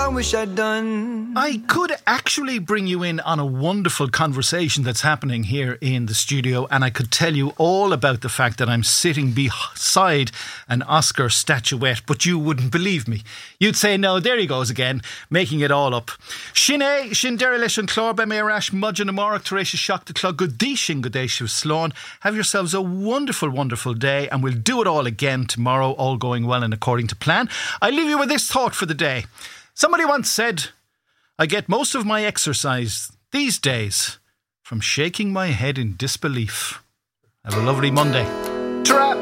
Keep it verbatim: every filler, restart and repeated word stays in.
done, wish I'd done. I could actually bring you in on a wonderful conversation that's happening here in the studio, and I could tell you all about the fact that I'm sitting beside an Oscar statuette, but you wouldn't believe me. You'd say, no, there he goes again, making it all up. Shine, Shin Derelish and Clor Be Meirash, Mudgeon and Morach, Teresha Shock the Clug, Good Dishin, Good Day Sloan. Have yourselves a wonderful, wonderful day, and we'll do it all again tomorrow, all going well and according to plan. I leave you with this thought for the day. Somebody once said, I get most of my exercise these days from shaking my head in disbelief. Have a lovely Monday. Ta-ra!